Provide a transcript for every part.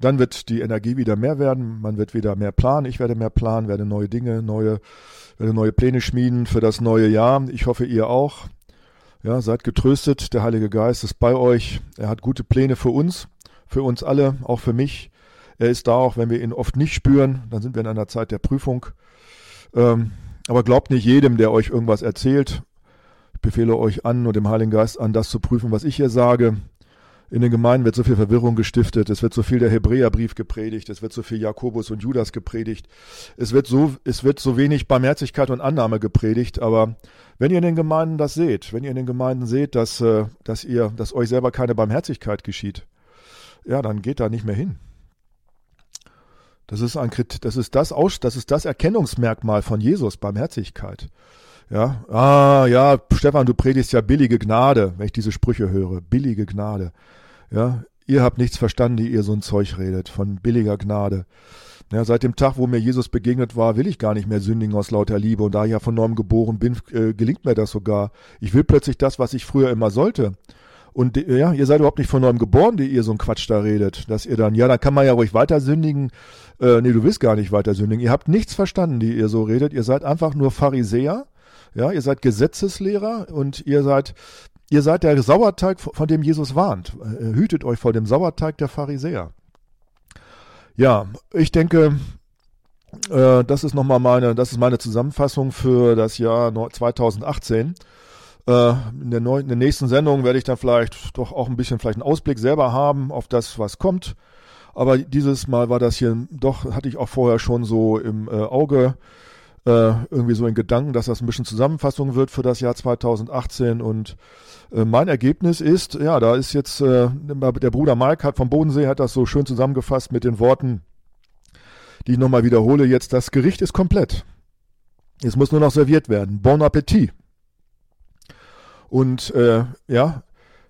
Dann wird die Energie wieder mehr werden, man wird wieder mehr planen, ich werde mehr planen, werde neue Dinge, werde neue Pläne schmieden für das neue Jahr. Ich hoffe, ihr auch. Ja, seid getröstet, der Heilige Geist ist bei euch. Er hat gute Pläne für uns alle, auch für mich. Er ist da, auch wenn wir ihn oft nicht spüren, dann sind wir in einer Zeit der Prüfung. Aber glaubt nicht jedem, der euch irgendwas erzählt. Ich befehle euch an und dem Heiligen Geist an, das zu prüfen, was ich hier sage. In den Gemeinden wird so viel Verwirrung gestiftet, es wird so viel der Hebräerbrief gepredigt, es wird so viel Jakobus und Judas gepredigt, es wird so wenig Barmherzigkeit und Annahme gepredigt, aber wenn ihr in den Gemeinden das seht, dass euch selber keine Barmherzigkeit geschieht, ja, dann geht da nicht mehr hin. Das ist das Erkennungsmerkmal von Jesus, Barmherzigkeit. Ja, Stefan, du predigst ja billige Gnade, wenn ich diese Sprüche höre, billige Gnade. Ja, ihr habt nichts verstanden, die ihr so ein Zeug redet, von billiger Gnade. Ja, seit dem Tag, wo mir Jesus begegnet war, will ich gar nicht mehr sündigen aus lauter Liebe. Und da ich ja von neuem geboren bin, gelingt mir das sogar. Ich will plötzlich das, was ich früher immer sollte. Und ja, ihr seid überhaupt nicht von neuem geboren, die ihr so einen Quatsch da redet. Dass ihr dann kann man ja ruhig weiter sündigen. Nee, du willst gar nicht weiter sündigen. Ihr habt nichts verstanden, die ihr so redet. Ihr seid einfach nur Pharisäer. Ja, ihr seid Gesetzeslehrer und ihr seid der Sauerteig, von dem Jesus warnt. Hütet euch vor dem Sauerteig der Pharisäer. Ja, ich denke, das ist meine Zusammenfassung für das Jahr 2018. In der nächsten Sendung werde ich dann vielleicht doch auch vielleicht einen Ausblick selber haben auf das, was kommt. Aber dieses Mal war das hier hatte ich auch vorher schon so im Auge, irgendwie so in Gedanken, dass das ein bisschen Zusammenfassung wird für das Jahr 2018 und mein Ergebnis ist, ja, da ist jetzt der Bruder Mike vom Bodensee hat das so schön zusammengefasst mit den Worten, die ich nochmal wiederhole jetzt, das Gericht ist komplett. Es muss nur noch serviert werden. Bon Appetit. Und der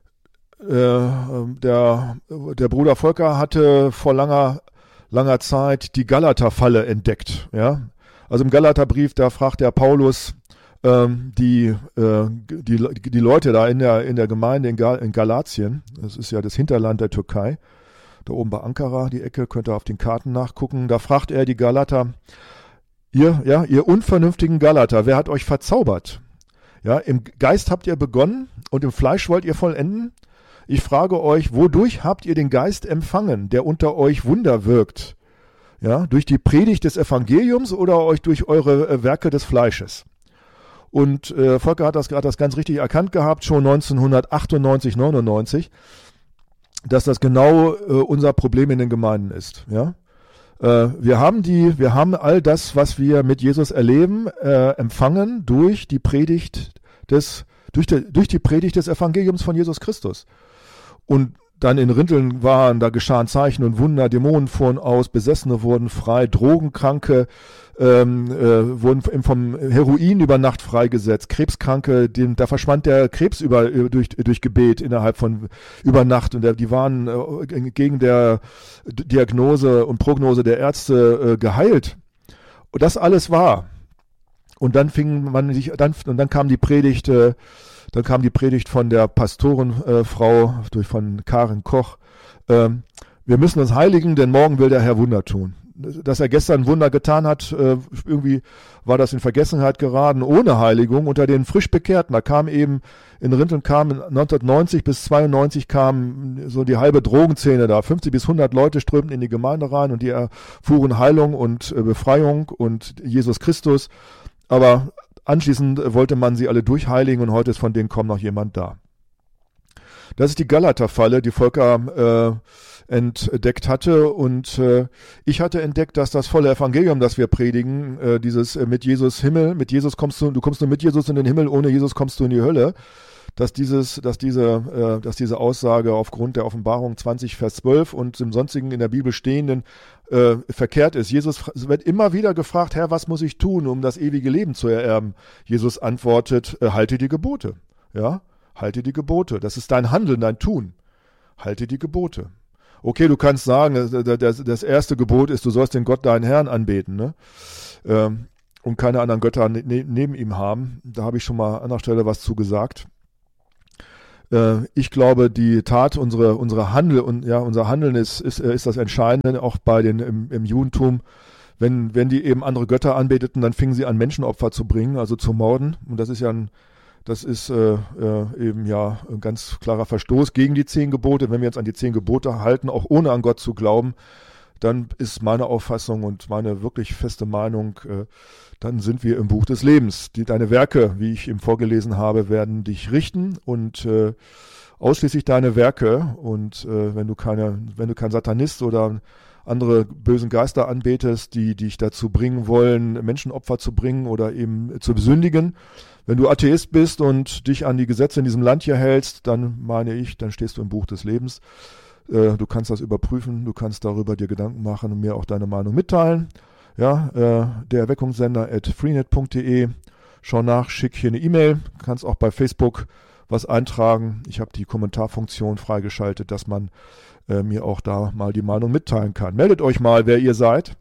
Bruder Volker hatte vor langer Zeit die Galaterfalle entdeckt, ja. Also im Galaterbrief, da fragt der Paulus die Leute da in der Gemeinde in Galatien, das ist ja das Hinterland der Türkei, da oben bei Ankara, die Ecke, könnt ihr auf den Karten nachgucken, da fragt er die Galater, ihr unvernünftigen Galater, wer hat euch verzaubert? Ja, im Geist habt ihr begonnen und im Fleisch wollt ihr vollenden? Ich frage euch, wodurch habt ihr den Geist empfangen, der unter euch Wunder wirkt? Ja, durch die Predigt des Evangeliums oder euch durch eure Werke des Fleisches? Und Volker hat das ganz richtig erkannt gehabt, schon 1998, 99, dass das genau unser Problem in den Gemeinden ist. Ja? Wir haben all das, was wir mit Jesus erleben, empfangen durch die Predigt des Evangeliums von Jesus Christus. Und dann in Rinteln da geschahen Zeichen und Wunder, Dämonen fuhren aus, Besessene wurden frei, Drogenkranke wurden vom Heroin über Nacht freigesetzt, Krebskranke, da verschwand der Krebs durch Gebet über Nacht und die waren gegen der Diagnose und Prognose der Ärzte geheilt. Und das alles war. Und dann kam die Predigt. Dann kam die Predigt von der Pastorenfrau von Karin Koch. Wir müssen uns heiligen, denn morgen will der Herr Wunder tun. Dass er gestern Wunder getan hat, irgendwie war das in Vergessenheit geraten, ohne Heiligung. Unter den frisch Bekehrten, in Rinteln 1990 bis 92 kam so die halbe Drogenszene da. 50 bis 100 Leute strömten in die Gemeinde rein und die erfuhren Heilung und Befreiung und Jesus Christus. Aber anschließend wollte man sie alle durchheiligen und heute ist von denen kaum noch jemand da. Das ist die Galaterfalle, die Volker entdeckt hatte und ich hatte entdeckt, dass das volle Evangelium, das wir predigen, dieses mit Jesus Himmel, du kommst nur mit Jesus in den Himmel, ohne Jesus kommst du in die Hölle, dass diese Aussage aufgrund der Offenbarung 20, Vers 12 und im sonstigen in der Bibel stehenden verkehrt ist. Jesus wird immer wieder gefragt, Herr, was muss ich tun, um das ewige Leben zu ererben? Jesus antwortet, halte die Gebote. Ja, halte die Gebote. Das ist dein Handeln, dein Tun. Halte die Gebote. Okay, du kannst sagen, das erste Gebot ist, du sollst den Gott, deinen Herrn anbeten, ne? Und keine anderen Götter neben ihm haben. Da habe ich schon mal an anderer Stelle was zu gesagt. Ich glaube, die Tat, unser Handeln ist das Entscheidende, auch bei im Judentum. Wenn die eben andere Götter anbeteten, dann fingen sie an, Menschenopfer zu bringen, also zu morden. Und das ist eben ein ganz klarer Verstoß gegen die 10 Gebote. Wenn wir uns an die 10 Gebote halten, auch ohne an Gott zu glauben, dann ist meine Auffassung und meine wirklich feste Meinung, dann sind wir im Buch des Lebens. Deine Werke, wie ich eben vorgelesen habe, werden dich richten und ausschließlich deine Werke. Und wenn du kein Satanist oder andere bösen Geister anbetest, die dich dazu bringen wollen, Menschenopfer zu bringen oder eben zu besündigen. Wenn du Atheist bist und dich an die Gesetze in diesem Land hier hältst, dann meine ich, dann stehst du im Buch des Lebens. Du kannst das überprüfen, du kannst darüber dir Gedanken machen und mir auch deine Meinung mitteilen. Ja, der Erweckungssender@freenet.de. Schau nach, schick hier eine E-Mail, kannst auch bei Facebook was eintragen. Ich habe die Kommentarfunktion freigeschaltet, dass man mir auch da mal die Meinung mitteilen kann. Meldet euch mal, wer ihr seid.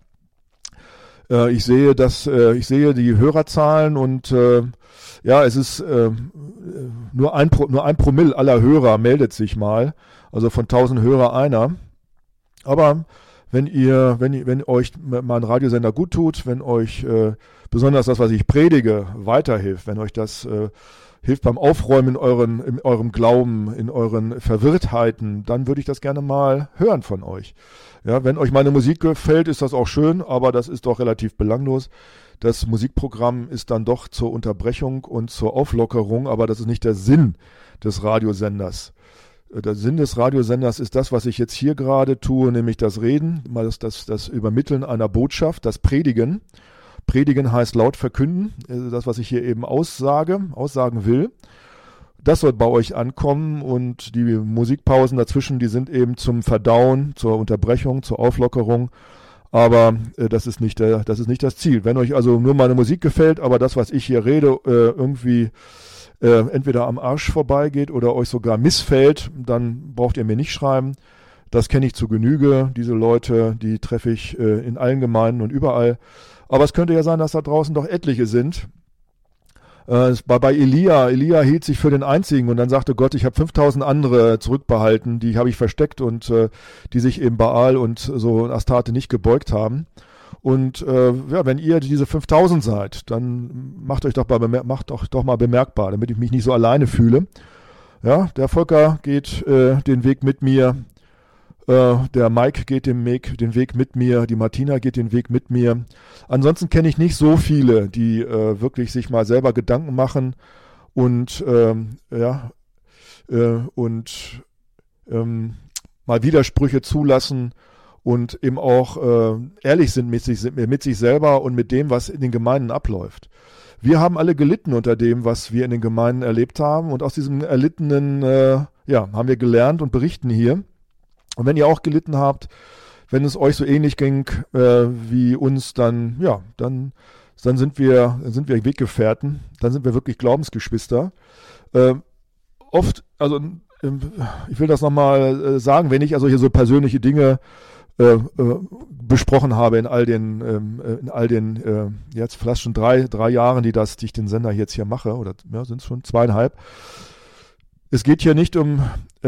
Ich sehe die Hörerzahlen und es ist nur ein Promille aller Hörer meldet sich mal, also von 1000 Hörer einer. Aber wenn euch mein Radiosender gut tut, wenn euch besonders das, was ich predige, weiterhilft, wenn euch das hilft beim Aufräumen in eurem Glauben, in euren Verwirrtheiten, dann würde ich das gerne mal hören von euch. Ja, wenn euch meine Musik gefällt, ist das auch schön, aber das ist doch relativ belanglos. Das Musikprogramm ist dann doch zur Unterbrechung und zur Auflockerung, aber das ist nicht der Sinn des Radiosenders. Der Sinn des Radiosenders ist das, was ich jetzt hier gerade tue, nämlich das Reden, das Übermitteln einer Botschaft, das Predigen. Predigen heißt laut verkünden, das, was ich hier eben aussagen will. Das soll bei euch ankommen und die Musikpausen dazwischen, die sind eben zum Verdauen, zur Unterbrechung, zur Auflockerung. Aber das ist nicht das Ziel. Wenn euch also nur meine Musik gefällt, aber das, was ich hier rede, irgendwie entweder am Arsch vorbeigeht oder euch sogar missfällt, dann braucht ihr mir nicht schreiben. Das kenne ich zu Genüge. Diese Leute, die treffe ich in allen Gemeinden und überall. Aber es könnte ja sein, dass da draußen doch etliche sind. Bei Elia hielt sich für den Einzigen und dann sagte Gott, ich habe 5000 andere zurückbehalten, die habe ich versteckt und die sich eben Baal und so Astarte nicht gebeugt haben. Und wenn ihr diese 5000 seid, dann macht euch doch mal bemerkbar, damit ich mich nicht so alleine fühle. Ja, der Volker geht den Weg mit mir. Der Mike geht den Weg mit mir, die Martina geht den Weg mit mir. Ansonsten kenne ich nicht so viele, die wirklich sich mal selber Gedanken machen und mal Widersprüche zulassen und eben auch ehrlich sind mit sich selber und mit dem, was in den Gemeinden abläuft. Wir haben alle gelitten unter dem, was wir in den Gemeinden erlebt haben und aus diesem Erlittenen haben wir gelernt und berichten hier. Und wenn ihr auch gelitten habt, wenn es euch so ähnlich ging wie uns, dann sind wir Weggefährten, dann sind wir wirklich Glaubensgeschwister. Ich will das nochmal sagen, wenn ich also hier so persönliche Dinge besprochen habe in all den jetzt vielleicht schon drei Jahren, die ich den Sender jetzt hier mache, oder sind es schon 2,5. Es geht hier nicht um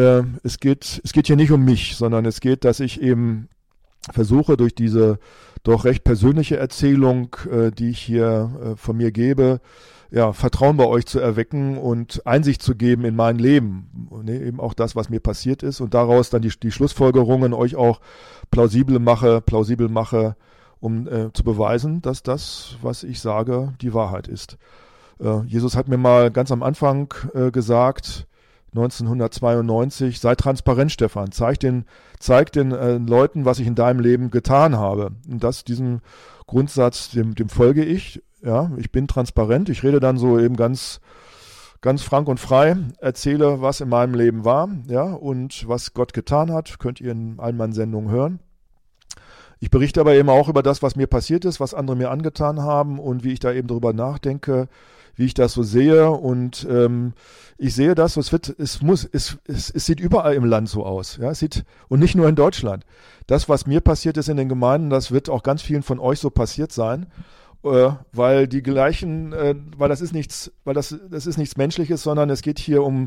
mich, sondern es geht, dass ich eben versuche, durch diese doch recht persönliche Erzählung, die ich hier von mir gebe, Vertrauen bei euch zu erwecken und Einsicht zu geben in mein Leben. Und eben auch das, was mir passiert ist und daraus dann die Schlussfolgerungen euch auch plausibel mache, um zu beweisen, dass das, was ich sage, die Wahrheit ist. Jesus hat mir mal ganz am Anfang gesagt, 1992, sei transparent, Stefan, zeig den Leuten, was ich in deinem Leben getan habe. Und diesem Grundsatz, dem folge ich. Ja, ich bin transparent, ich rede dann so eben ganz, ganz frank und frei, erzähle, was in meinem Leben war, ja, und was Gott getan hat, könnt ihr in allen meinen Sendungen hören. Ich berichte aber eben auch über das, was mir passiert ist, was andere mir angetan haben und wie ich da eben drüber nachdenke, wie ich das so sehe. Und ich sehe das, es sieht überall im Land so aus. Ja? Und nicht nur in Deutschland. Das, was mir passiert ist in den Gemeinden, das wird auch ganz vielen von euch so passiert sein. weil die gleichen, weil das ist nichts Menschliches, sondern es geht hier um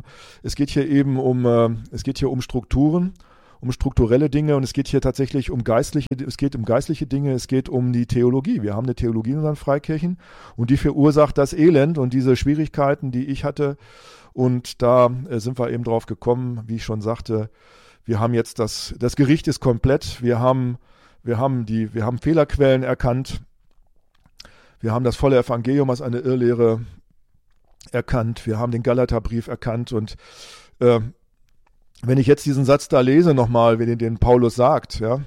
Strukturen, um strukturelle Dinge, und es geht hier tatsächlich um geistliche Dinge, es geht um die Theologie. Wir haben eine Theologie in unseren Freikirchen und die verursacht das Elend und diese Schwierigkeiten, die ich hatte. Und da sind wir eben drauf gekommen, wie ich schon sagte, wir haben jetzt das Gericht ist komplett, wir haben Fehlerquellen erkannt, wir haben das volle Evangelium als eine Irrlehre erkannt, wir haben den Galaterbrief erkannt, und wenn ich jetzt diesen Satz da lese nochmal, wie den Paulus sagt, ja,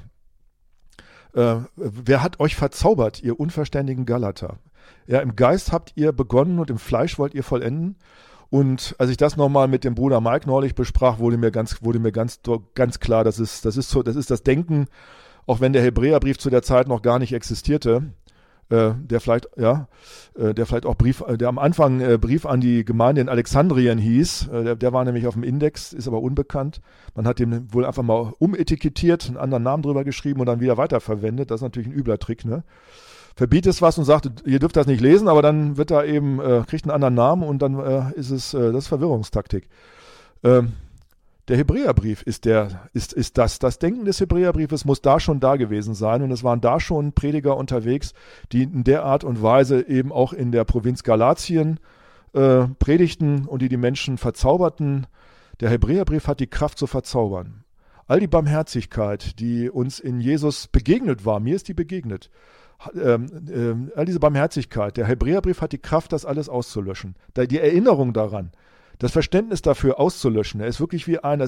wer hat euch verzaubert, ihr unverständigen Galater? Ja, im Geist habt ihr begonnen und im Fleisch wollt ihr vollenden. Und als ich das nochmal mit dem Bruder Mike neulich besprach, wurde mir ganz klar, das ist das Denken, auch wenn der Hebräerbrief zu der Zeit noch gar nicht existierte, der am Anfang Brief an die Gemeinde in Alexandrien hieß, der war nämlich auf dem Index, ist aber unbekannt. Man hat den wohl einfach mal umetikettiert, einen anderen Namen drüber geschrieben und dann wieder weiterverwendet. Das ist natürlich ein übler Trick, ne? Verbietet es was und sagt, ihr dürft das nicht lesen, aber dann wird da eben, kriegt einen anderen Namen und dann das ist Verwirrungstaktik. Der Hebräerbrief ist das Denken des Hebräerbriefes muss da schon da gewesen sein, und es waren da schon Prediger unterwegs, die in der Art und Weise eben auch in der Provinz Galatien predigten und die Menschen verzauberten. Der Hebräerbrief hat die Kraft zu verzaubern. All die Barmherzigkeit, die uns in Jesus begegnet war, mir ist die begegnet, all diese Barmherzigkeit, der Hebräerbrief hat die Kraft, das alles auszulöschen. Die Erinnerung daran, das Verständnis dafür auszulöschen. Er ist wirklich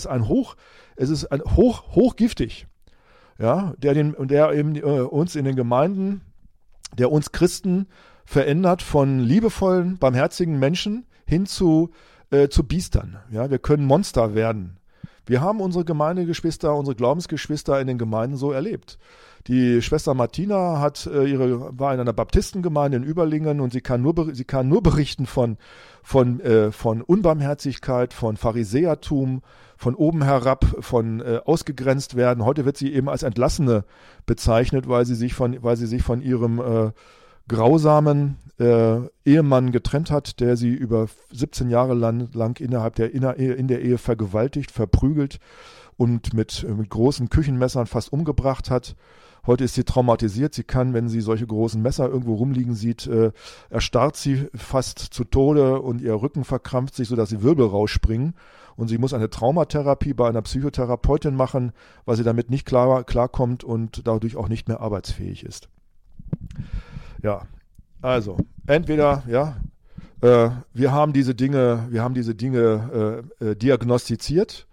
hochgiftig. Ja, der uns in den Gemeinden, der uns Christen verändert von liebevollen, barmherzigen Menschen hin zu Biestern. Ja, wir können Monster werden. Wir haben unsere Gemeindegeschwister, unsere Glaubensgeschwister in den Gemeinden so erlebt. Die Schwester Martina war in einer Baptistengemeinde in Überlingen, und sie kann nur berichten von Unbarmherzigkeit, von Pharisäertum, von oben herab, von ausgegrenzt werden. Heute wird sie eben als Entlassene bezeichnet, weil sie sich von ihrem grausamen Ehemann getrennt hat, der sie über 17 Jahre lang in der Ehe vergewaltigt, verprügelt und mit großen Küchenmessern fast umgebracht hat. Heute ist sie traumatisiert. Sie kann, wenn sie solche großen Messer irgendwo rumliegen sieht, erstarrt sie fast zu Tode und ihr Rücken verkrampft sich, sodass die Wirbel rausspringen. Und sie muss eine Traumatherapie bei einer Psychotherapeutin machen, weil sie damit nicht klarkommt und dadurch auch nicht mehr arbeitsfähig ist. Ja, also entweder, wir haben diese Dinge diagnostiziert.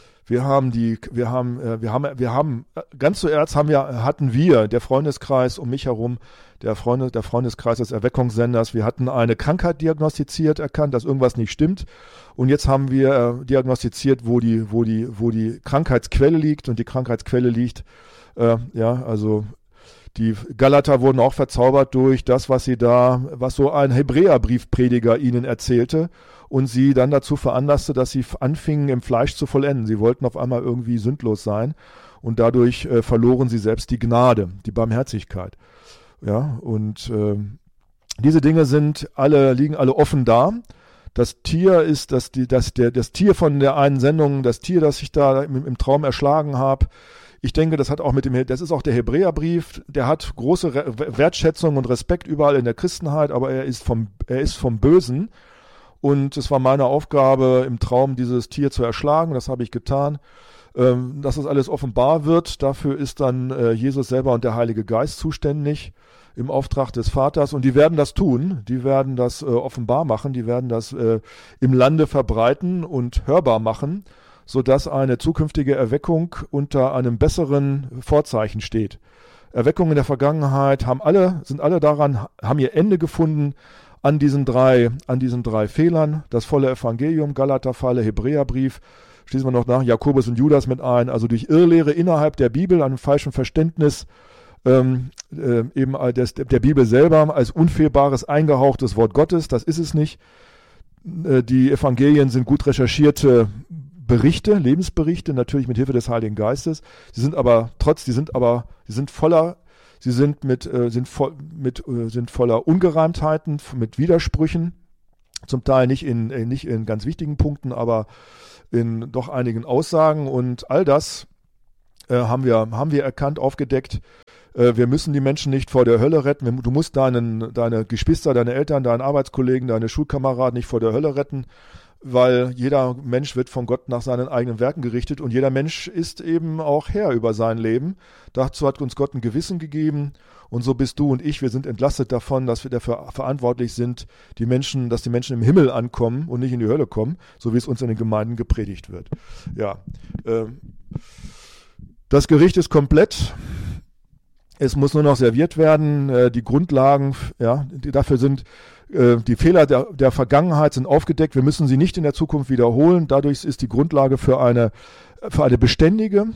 Ganz zuerst hatten wir, der Freundeskreis um mich herum, der Freundeskreis des Erweckungssenders, wir hatten eine Krankheit diagnostiziert, erkannt, dass irgendwas nicht stimmt. Und jetzt haben wir diagnostiziert, wo die Krankheitsquelle liegt. Und die Krankheitsquelle liegt, also die Galater wurden auch verzaubert durch das, was so ein Hebräerbriefprediger ihnen erzählte und sie dann dazu veranlasste, dass sie anfingen, im Fleisch zu vollenden. Sie wollten auf einmal irgendwie sündlos sein und dadurch verloren sie selbst die Gnade, die Barmherzigkeit. Ja, und diese Dinge liegen alle offen da. Das Tier ist das Tier von der einen Sendung, das Tier, das ich da im Traum erschlagen habe. Ich denke, das ist auch der Hebräerbrief, der hat große Wertschätzung und Respekt überall in der Christenheit, aber er ist vom Bösen. Und es war meine Aufgabe, im Traum dieses Tier zu erschlagen. Das habe ich getan. Dass das alles offenbar wird, dafür ist dann Jesus selber und der Heilige Geist zuständig im Auftrag des Vaters. Und die werden das tun. Die werden das offenbar machen. Die werden das im Lande verbreiten und hörbar machen, sodass eine zukünftige Erweckung unter einem besseren Vorzeichen steht. Erweckungen in der Vergangenheit haben ihr Ende gefunden an diesen drei Fehlern. Das volle Evangelium, Galaterfalle, Hebräerbrief, schließen wir noch nach Jakobus und Judas mit ein, also durch Irrlehre innerhalb der Bibel, einem falschen Verständnis eben der Bibel selber als unfehlbares, eingehauchtes Wort Gottes. Das ist es nicht. Die Evangelien sind gut recherchierte Berichte, Lebensberichte, natürlich mit Hilfe des Heiligen Geistes. Sie sind Sie sind sind voller Ungereimtheiten, mit Widersprüchen, zum Teil nicht in ganz wichtigen Punkten, aber in doch einigen Aussagen. Und all das haben wir erkannt, aufgedeckt. Wir müssen die Menschen nicht vor der Hölle retten. Du musst deine Geschwister, deine Eltern, deinen Arbeitskollegen, deine Schulkameraden nicht vor der Hölle retten, weil jeder Mensch wird von Gott nach seinen eigenen Werken gerichtet und jeder Mensch ist eben auch Herr über sein Leben. Dazu hat uns Gott ein Gewissen gegeben und so bist du und ich, wir sind entlastet davon, dass wir dafür verantwortlich sind, dass die Menschen im Himmel ankommen und nicht in die Hölle kommen, so wie es uns in den Gemeinden gepredigt wird. Ja, das Gericht ist komplett. Es muss nur noch serviert werden. Die Grundlagen, dafür sind die Fehler der Vergangenheit sind aufgedeckt. Wir müssen sie nicht in der Zukunft wiederholen. Dadurch ist die Grundlage für eine beständige,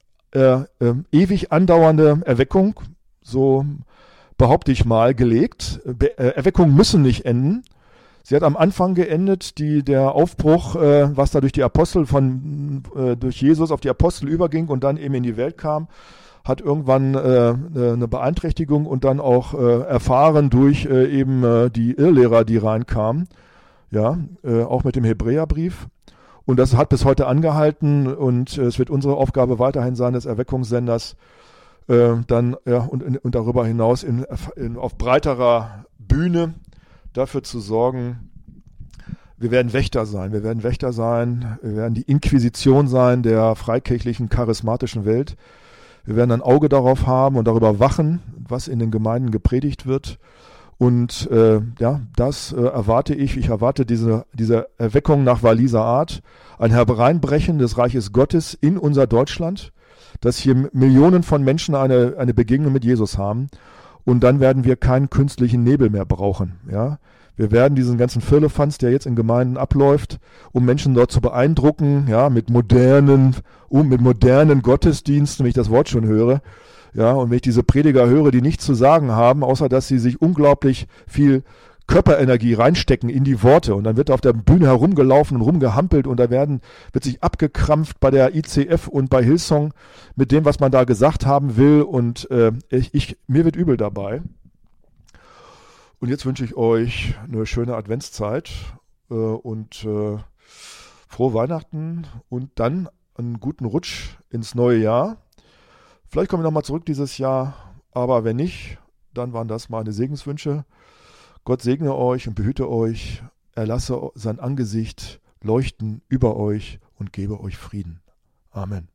ewig andauernde Erweckung, so behaupte ich mal, gelegt. Erweckungen müssen nicht enden. Sie hat am Anfang geendet, der Aufbruch, was da durch die Apostel durch Jesus auf die Apostel überging und dann eben in die Welt kam, hat irgendwann eine Beeinträchtigung und dann auch erfahren durch eben die Irrlehrer, die reinkamen, auch mit dem Hebräerbrief. Und das hat bis heute angehalten und es wird unsere Aufgabe weiterhin sein, des Erweckungssenders, und darüber hinaus auf breiterer Bühne dafür zu sorgen, wir werden Wächter sein. Wir werden die Inquisition sein der freikirchlichen, charismatischen Welt. Wir werden ein Auge darauf haben und darüber wachen, was in den Gemeinden gepredigt wird. Und das erwarte ich. Ich erwarte diese Erweckung nach Walliser Art, ein Hereinbrechen des Reiches Gottes in unser Deutschland, dass hier Millionen von Menschen eine Begegnung mit Jesus haben. Und dann werden wir keinen künstlichen Nebel mehr brauchen. Ja? Wir werden diesen ganzen Firlefanz, der jetzt in Gemeinden abläuft, um Menschen dort zu beeindrucken, mit modernen Gottesdiensten, wenn ich das Wort schon höre, und wenn ich diese Prediger höre, die nichts zu sagen haben, außer dass sie sich unglaublich viel Körperenergie reinstecken in die Worte und dann wird auf der Bühne herumgelaufen und rumgehampelt und da wird sich abgekrampft bei der ICF und bei Hillsong mit dem, was man da gesagt haben will und mir wird übel dabei. Und jetzt wünsche ich euch eine schöne Adventszeit und frohe Weihnachten und dann einen guten Rutsch ins neue Jahr. Vielleicht komme ich nochmal zurück dieses Jahr, aber wenn nicht, dann waren das meine Segenswünsche. Gott segne euch und behüte euch, er lasse sein Angesicht leuchten über euch und gebe euch Frieden. Amen.